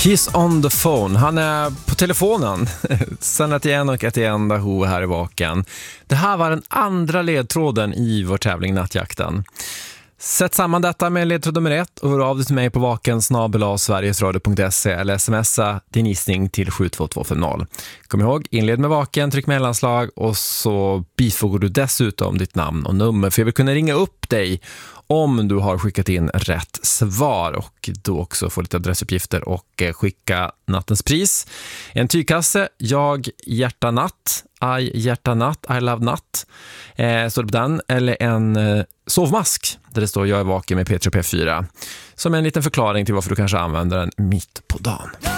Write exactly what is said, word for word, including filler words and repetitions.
He's on the phone. Han är på telefonen. Sen ett igen och ett igen Daho här i vaken. Det här var den andra ledtråden i vår tävling Nattjakten. Sätt samman detta med ledtråd nummer ett och hör av dig till mig på vaken snabel-a sverigesradio punkt se eller smsa din gissning till sju två två fem noll. Kom ihåg, inled med vaken, tryck mellanslag och så bifogar du dessutom ditt namn och nummer för jag vill kunna ringa upp dig om du har skickat in rätt svar och då också få lite adressuppgifter och skicka nattens pris. En tygkasse, jag hjärta natt, I hjärta natt, I love natt, eh, står det på den, eller en eh, sovmask där det står jag är vaken med P tre och P fyra som en liten förklaring till varför du kanske använder den mitt på dagen.